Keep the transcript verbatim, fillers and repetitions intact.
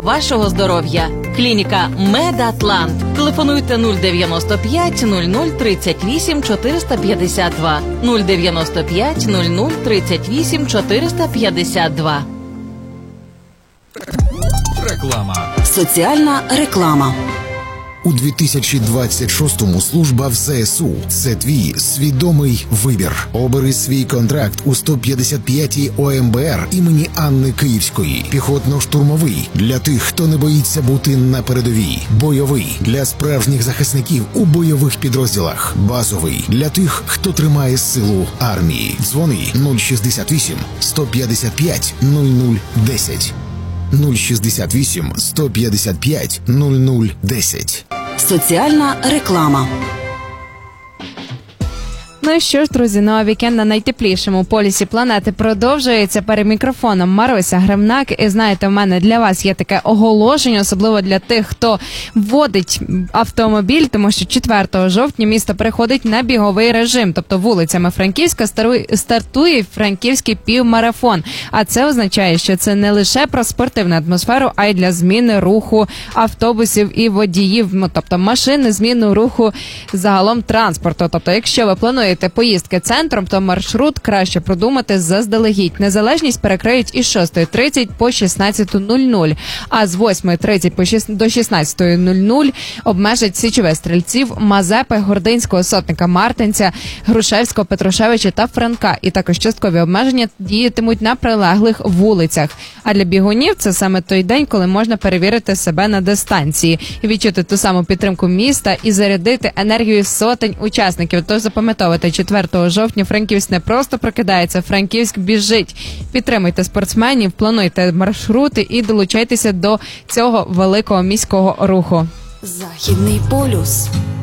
вашого здоров'я. Клініка Медатлант. Телефонуйте нуль дев'яносто п'ять нуль нуль тридцять вісім чотириста п'ятдесят два. нуль дев'яносто п'ять нуль нуль тридцять вісім чотириста п'ятдесят два. Реклама. Соціальна реклама. У дві тисячі двадцять шостому служба в ЗСУ – це твій свідомий вибір. Обери свій контракт у сто п'ятдесят п'ятій О М Б Р імені Анни Київської. Піхотно-штурмовий – для тих, хто не боїться бути на передовій. Бойовий – для справжніх захисників у бойових підрозділах. Базовий – для тих, хто тримає силу армії. Дзвони нуль шістдесят вісім сто п'ятдесят п'ять нуль нуль десять. нуль шістдесят вісім сто п'ятдесят п'ять нуль нуль десять. Соціальна реклама. Ну і що ж, друзі, ну а вікенд на найтеплішому полюсі планети продовжується. Перед мікрофоном Маруся Гремнак. І знаєте, в мене для вас є таке оголошення, особливо для тих, хто водить автомобіль, тому що четвертого жовтня місто переходить на біговий режим. Тобто вулицями Франківська стартує Франківський півмарафон. А це означає, що це не лише про спортивну атмосферу, а й для зміни руху автобусів і водіїв, ну, тобто машини, зміну руху загалом транспорту. Тобто, якщо ви плануєте поїздки центром, то маршрут краще продумати заздалегідь. Незалежність перекриють із шостої тридцять по шістнадцяту нуль нуль, а з восьмої тридцять до шістнадцятої нуль нуль обмежать січових стрільців, Мазепи, Гординського, Сотника, Мартинця, Грушевського, Петрушевича та Франка. І також часткові обмеження діятимуть на прилеглих вулицях. А для бігунів це саме той день, коли можна перевірити себе на дистанції, відчути ту саму підтримку міста і зарядити енергію сотень учасників. Тож запам'ятовуйте, четвертого жовтня Франківськ не просто прокидається, Франківськ біжить. Підтримуйте спортсменів, плануйте маршрути і долучайтеся до цього великого міського руху. Західний полюс.